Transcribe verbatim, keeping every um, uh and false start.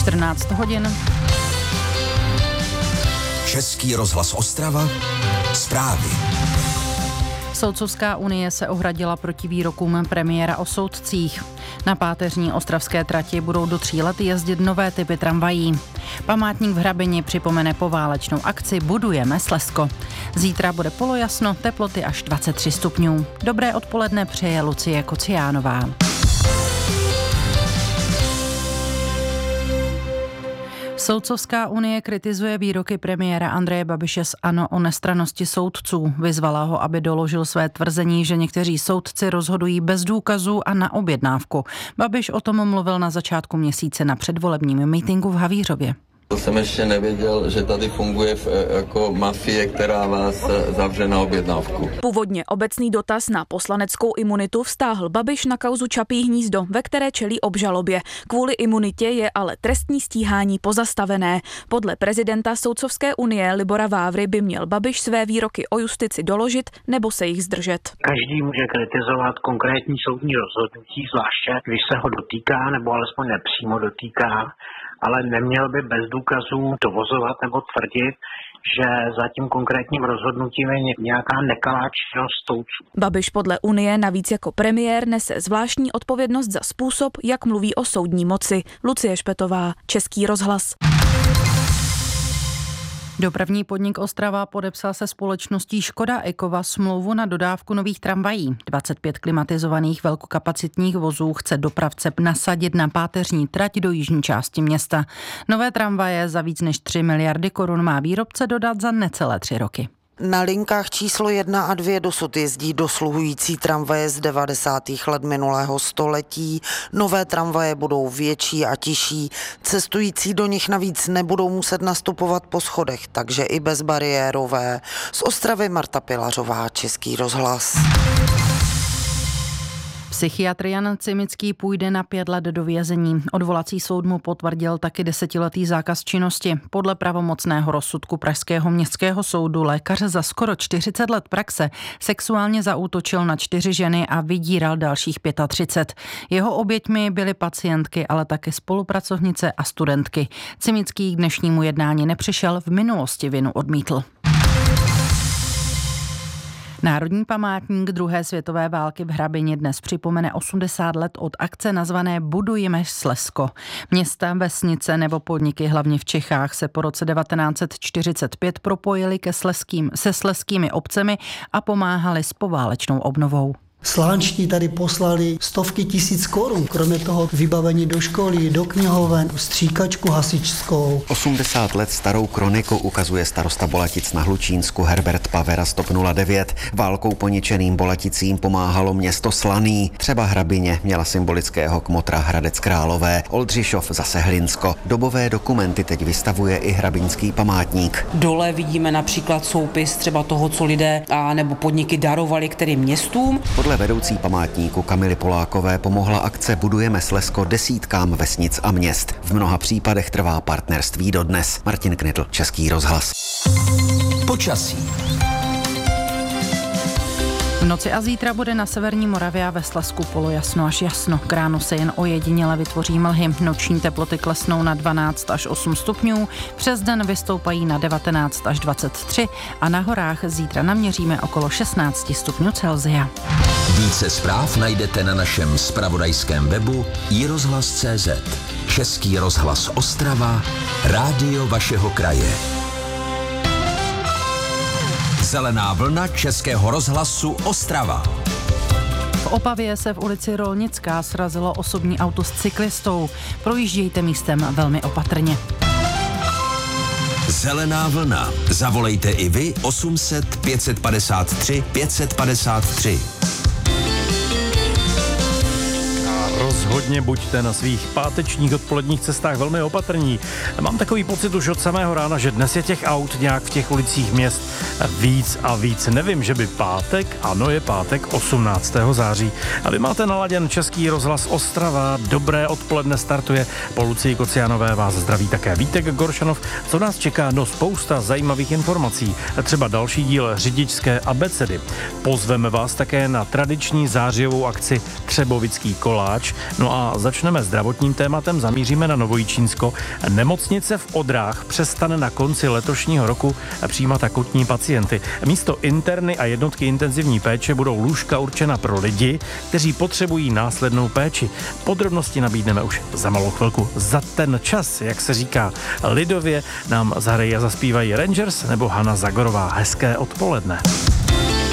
čtrnáct hodin. Český rozhlas Ostrava. Zprávy. Soudcovská unie se ohradila proti výrokům premiéra o soudcích. Na páteřní ostravské trati budou do tří let jezdit nové typy tramvají. Památník v Hrabini připomene poválečnou akci Budujeme Slezsko. Zítra bude polojasno, teploty až dvacet tři stupňů. Dobré odpoledne přeje Lucie Kociánová. Soudcovská unie kritizuje výroky premiéra Andreje Babiše z ANO o nestrannosti soudců. Vyzvala ho, aby doložil své tvrzení, že někteří soudci rozhodují bez důkazů a na objednávku. Babiš o tom mluvil na začátku měsíce na předvolebním mítinku v Havířově. To jsem ještě nevěděl, že tady funguje jako mafie, která vás zavře na objednávku. Původně obecný dotaz na poslaneckou imunitu vztáhl Babiš na kauzu Čapí hnízdo, ve které čelí obžalobě. Kvůli imunitě je ale trestní stíhání pozastavené. Podle prezidenta Soudcovské unie Libora Vávry by měl Babiš své výroky o justici doložit nebo se jich zdržet. Každý může kritizovat konkrétní soudní rozhodnutí, zvláště když se ho dotýká nebo alespoň nepřímo dotýká, ale neměl by bez důkazů dovozovat nebo tvrdit, že za tím konkrétním rozhodnutím je nějaká nekalá činnost soudců. Babiš podle Unie navíc jako premiér nese zvláštní odpovědnost za způsob, jak mluví o soudní moci. Lucie Špetová, Český rozhlas. Dopravní podnik Ostrava podepsal se společností Škoda Ekova smlouvu na dodávku nových tramvají. dvacet pět klimatizovaných velkokapacitních vozů chce dopravce nasadit na páteřní trať do jižní části města. Nové tramvaje za víc než tři miliardy korun má výrobce dodat za necelé tři roky. Na linkách číslo jedna a dvě dosud jezdí dosluhující tramvaje z devadesátých let minulého století. Nové tramvaje budou větší a tižší. Cestující do nich navíc nebudou muset nastupovat po schodech, takže i bezbariérové. Z Ostravy Marta Pilařová, Český rozhlas. Psychiatr Jan Cimický půjde na pět let do vězení. Odvolací soud mu potvrdil taky desetiletý zákaz činnosti. Podle pravomocného rozsudku Pražského městského soudu lékař za skoro čtyřicet let praxe sexuálně zaútočil na čtyři ženy a vydíral dalších třicet pět. Jeho oběťmi byly pacientky, ale také spolupracovnice a studentky. Cimický k dnešnímu jednání nepřišel, v minulosti vinu odmítl. Národní památník druhé světové války v Hrabině dnes připomene osmdesát let od akce nazvané Budujeme Slezsko. Města, vesnice nebo podniky hlavně v Čechách se po roce devatenáct set čtyřicet pět propojili ke slezským, se slezskými obcemi a pomáhali s poválečnou obnovou. Slánští tady poslali stovky tisíc korun, kromě toho vybavení do školy, do knihoven, stříkačku hasičskou. osmdesát let starou kroniku ukazuje starosta Bolatic na Hlučínsku Herbert Pavera z TOP nula devět. Válkou poničeným Bolaticím pomáhalo město Slaný. Třeba Hrabině měla symbolického kmotra Hradec Králové, Oldřišov zase Hlinsko. Dobové dokumenty teď vystavuje i hrabinský památník. Dole vidíme například soupis třeba toho, co lidé a nebo podniky darovali kterým městům. Podle vedoucí památníku Kamily Polákové pomohla akce Budujeme Slezsko desítkám vesnic a měst. V mnoha případech trvá partnerství dodnes. Martin Knitl, Český rozhlas. Počasí. V noci a zítra bude na severní Moravě a ve Slezsku polojasno až jasno. K ránu se jen ojediněle vytvoří mlhy. Noční teploty klesnou na dvanáct až osm stupňů, přes den vystoupají na devatenáct až dvacet tři a na horách zítra naměříme okolo šestnáct stupňů Celsia. Více zpráv najdete na našem zpravodajském webu i rozhlas tečka cé zet. Český rozhlas Ostrava, rádio vašeho kraje. Zelená vlna Českého rozhlasu Ostrava. V Opavě se v ulici Rolnická srazilo osobní auto s cyklistou. Projíždějte místem velmi opatrně. Zelená vlna. Zavolejte i vy osm set pět padesát tři pět padesát tři. Rozhodně buďte na svých pátečních odpoledních cestách velmi opatrní. Mám takový pocit už od samého rána, že dnes je těch aut nějak v těch ulicích měst víc a víc. Nevím, že by pátek, ano je pátek osmnáctého září. A vy máte naladěn Český rozhlas Ostrava. Dobré odpoledne startuje. Po Lucii Kociánové vás zdraví také Vítek Goršanov. Co nás čeká? No spousta zajímavých informací. Třeba další díl řidičské abecedy. Pozveme vás také na tradiční zářijovou akci Třebovický koláč. No a začneme zdravotním tématem, zamíříme na Novojičínsko. Nemocnice v Odrách přestane na konci letošního roku přijímat akutní pacienty. Místo interny a jednotky intenzivní péče budou lůžka určena pro lidi, kteří potřebují následnou péči. Podrobnosti nabídneme už za malou chvilku. Za ten čas, jak se říká lidově, nám zahrají a zaspívají Rangers nebo Hana Zagorová. Hezké odpoledne.